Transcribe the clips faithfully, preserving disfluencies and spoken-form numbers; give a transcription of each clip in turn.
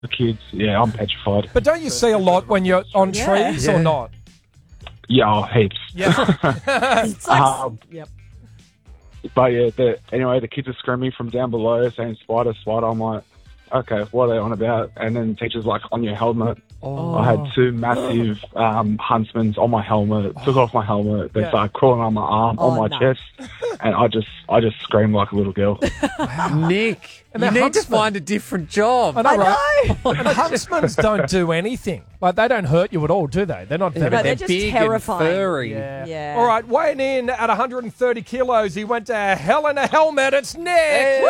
The kids, yeah, I'm petrified. But don't you see a lot when you're on Yeah. trees Yeah. or not? Yeah, oh, heaps. Yeah. It's like, Um, yep. But yeah, the, anyway, the kids are screaming from down below saying spider, spider. I'm like, okay, what are they on about? And then the teacher's like, on your helmet. Oh. I had two massive um, huntsmen on my helmet, took off my helmet, they Yeah. started crawling on my arm, Oh, on my no. chest, and I just I just screamed like a little girl. Nick, And you they're need huntsmen. to find a different job. I know, I right? know. And huntsmen don't do anything. Like, they don't hurt you at all, do they? They're not Yeah, venomous. they're they're just big terrifying. and furry. Yeah. Yeah. All right, weighing in at one hundred thirty kilos, he went to hell in a helmet. It's Nick.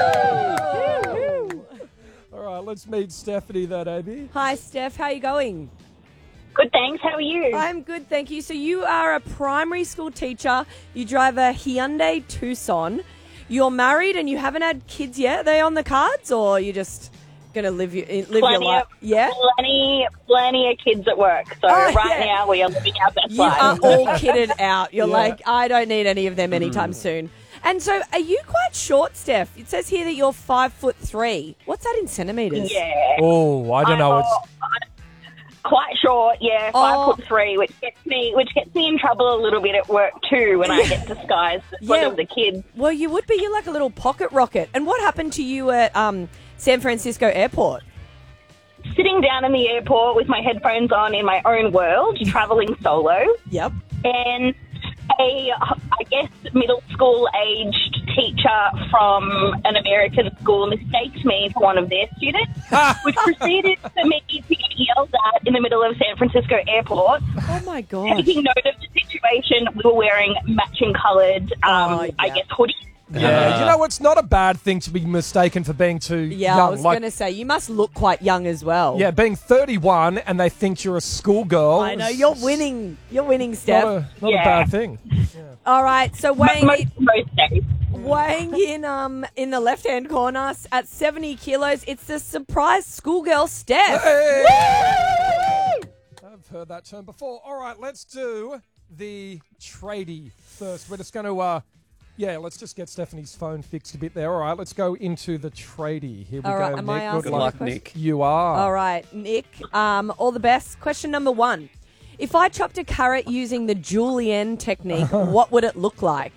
Woo! All right, let's meet Stephanie then, Amy. Hi, Steph. How you going? Good, thanks. How are you? I'm good, thank you. So you are a primary school teacher. You drive a Hyundai Tucson. You're married and you haven't had kids yet. Are they on the cards, or are you just gonna live your live your Plenty life? of, Yeah. plenty, plenty of kids at work. So Oh, right yeah. now we are living our best You are life. all kitted out. You're Yeah. like, I don't need any of them anytime soon. And so, are you quite short, Steph? It says here that you're five foot three. What's that in centimeters? Yeah. Oh, I don't know. I'm, It's uh, quite short, yeah, five Oh. foot three, which gets me which gets me in trouble a little bit at work too when I get disguised as one Yeah. of the kids. Well, you would be. You're like a little pocket rocket. And what happened to you at um, San Francisco Airport? Sitting down in the airport with my headphones on in my own world, traveling solo, Yep. and a, I guess, middle school aged teacher from an American school mistaked me for one of their students, which proceeded for me to get yelled at in the middle of San Francisco Airport. Oh my gosh. Taking note of the situation, we were wearing matching coloured, um, Oh, I yeah. guess, hoodies. yeah. You know, it's not a bad thing to be mistaken for being too Yeah, young. I was like, going to say, you must look quite young as well. yeah, being thirty-one and they think you're a schoolgirl. I know. is You're winning. You're winning, Not, Steph. a, not Yeah. a bad thing. All right. So Mo- weighing, Most, most days. weighing in um in the left-hand corner at seventy kilos, it's the surprise schoolgirl, Steph. Hey! I've heard that term before. All right, let's do the tradie first. We're just going to, uh, yeah, let's just get Stephanie's phone fixed a bit there. All right, let's go into the tradie. Here we All go. right, am Nick, I good asking Good a luck, question? Nick. You are. All right, Nick. Um, all the best. Question number one: if I chopped a carrot using the julienne technique, what would it look like?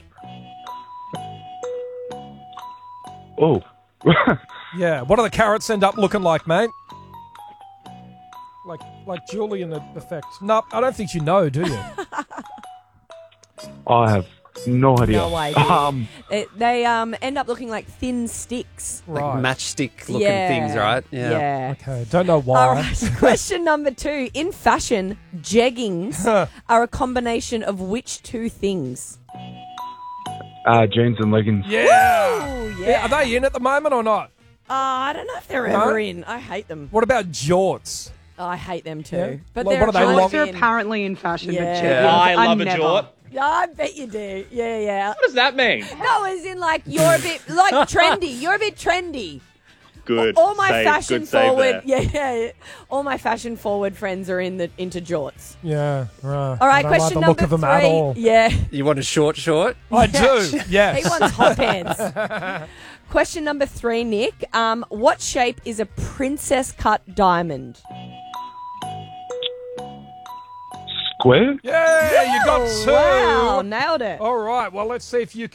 Oh, Yeah, what do the carrots end up looking like, mate? Like like Julian effect. No, I don't think you know, do you? I have no idea. No idea. Um, It, they um end up looking like thin sticks. Like Right. matchstick looking Yeah. things, right? Yeah. Okay, don't know why. All right. Question number two: in fashion, jeggings are a combination of which two things? uh, jeans and leggings. Yeah. Oh yeah. Are they in at the moment or not? Uh, I don't know if they're No? ever in. I hate them. What about jorts? Oh, I hate them too. Yeah? But Like, they're what are they kind like? of They're in. apparently in fashion, Yeah. but Yeah, jeggings I are love a never. jort. Yeah, I bet you do. Yeah, yeah. What does that mean? No, as in like you're a bit like trendy. You're a bit trendy. Good. All my save, fashion good save forward, there. yeah, yeah, yeah. All my fashion forward friends are in the into jorts. Yeah, right. All right, I don't like question the look number of them three. at all. Yeah, You want a short short? I do, yes. he wants hot pants. Question number three, Nick. Um, what shape is a princess cut diamond? Square? Yeah, you got two. Wow, nailed it. All right, well, let's see if you